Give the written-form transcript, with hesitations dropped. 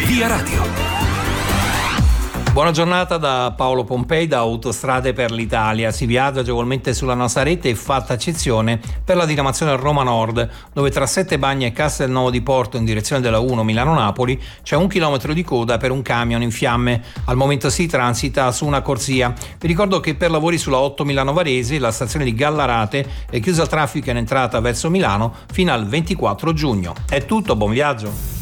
Via Radio. Buona giornata da Paolo Pompei da Autostrade per l'Italia. Si viaggia agevolmente sulla nostra rete e fatta eccezione per la diramazione Roma Nord, dove tra Settebagni e Castelnuovo di Porto in direzione della 1 Milano-Napoli c'è 1 chilometro di coda per un camion in fiamme. Al momento si transita su una corsia. Vi ricordo che per lavori sulla 8 Milano-Varese la stazione di Gallarate è chiusa al traffico in entrata verso Milano fino al 24 giugno. È tutto, buon viaggio.